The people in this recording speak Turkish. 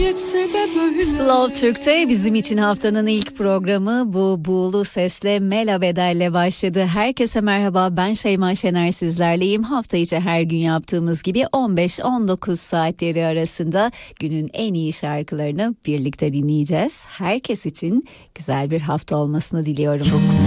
Slow Türk'te bizim için haftanın ilk programı bu buğulu sesle Mela Bedel'le başladı. Herkese merhaba, ben Şeyma Şener sizlerleyim. Hafta içi her gün yaptığımız gibi 15-19 saatleri arasında günün en iyi şarkılarını birlikte dinleyeceğiz. Herkes için güzel bir hafta olmasını diliyorum. Çok